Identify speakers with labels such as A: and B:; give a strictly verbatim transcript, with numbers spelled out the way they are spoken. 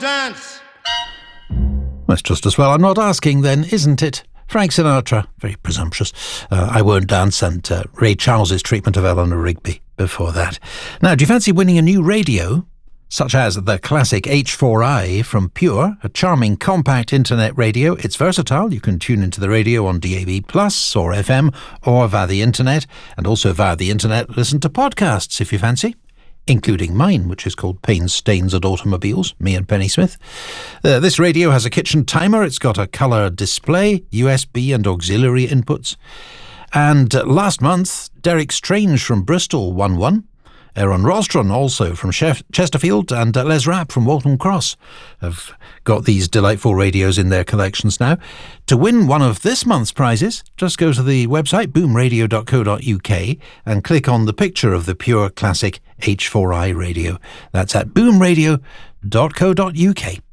A: dance?
B: That's just as well I'm not asking then, isn't it? Frank Sinatra, very presumptuous. Uh, I Won't Dance, and uh, Ray Charles's treatment of Eleanor Rigby before that. Now, do you fancy winning a new radio? Such as the classic H four i from Pure, a charming compact internet radio. It's versatile. You can tune into the radio on D A B plus or F M or via the internet, and also via the internet listen to podcasts if you fancy, including mine, which is called Pains, Stains and Automobiles, me and Penny Smith. Uh, this radio has a kitchen timer. It's got a colour display, U S B and auxiliary inputs. And uh, last month, Derek Strange from Bristol won one. Aaron Rostron, also from Chef- Chesterfield, and uh, Les Rapp from Waltham Cross have got these delightful radios in their collections now. To win one of this month's prizes, just go to the website boom radio dot co dot U K and click on the picture of the Pure Classic H four i radio. That's at boom radio dot co dot U K.